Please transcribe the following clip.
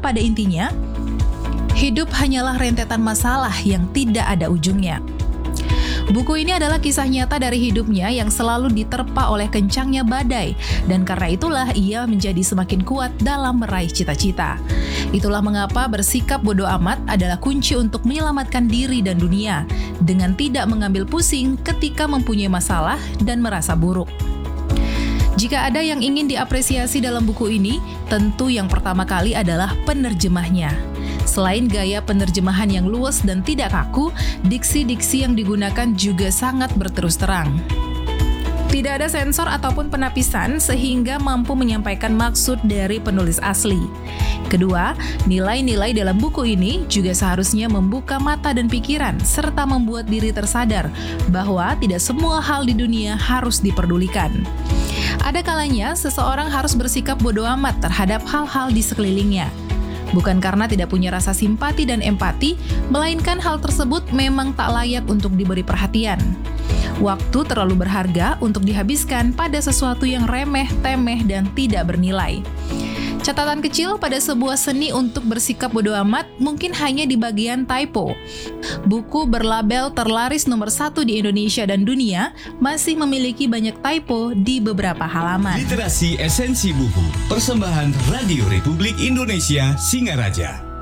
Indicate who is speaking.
Speaker 1: pada intinya, hidup hanyalah rentetan masalah yang tidak ada ujungnya. Buku ini adalah kisah nyata dari hidupnya yang selalu diterpa oleh kencangnya badai, dan karena itulah ia menjadi semakin kuat dalam meraih cita-cita. Itulah mengapa bersikap bodoh amat adalah kunci untuk menyelamatkan diri dan dunia, dengan tidak mengambil pusing ketika mempunyai masalah dan merasa buruk. Jika ada yang ingin diapresiasi dalam buku ini, tentu yang pertama kali adalah penerjemahnya. Selain gaya penerjemahan yang luwes dan tidak kaku, diksi-diksi yang digunakan juga sangat berterus terang. Tidak ada sensor ataupun penapisan sehingga mampu menyampaikan maksud dari penulis asli. Kedua, nilai-nilai dalam buku ini juga seharusnya membuka mata dan pikiran serta membuat diri tersadar bahwa tidak semua hal di dunia harus diperdulikan. Ada kalanya seseorang harus bersikap bodoh amat terhadap hal-hal di sekelilingnya. Bukan karena tidak punya rasa simpati dan empati, melainkan hal tersebut memang tak layak untuk diberi perhatian. Waktu terlalu berharga untuk dihabiskan pada sesuatu yang remeh, temeh, dan tidak bernilai. Catatan kecil pada sebuah seni untuk bersikap bodoh amat mungkin hanya di bagian typo. Buku berlabel terlaris nomor 1 di Indonesia dan dunia masih memiliki banyak typo di beberapa halaman.
Speaker 2: Literasi Esensi Buku, persembahan Radio Republik Indonesia Singaraja.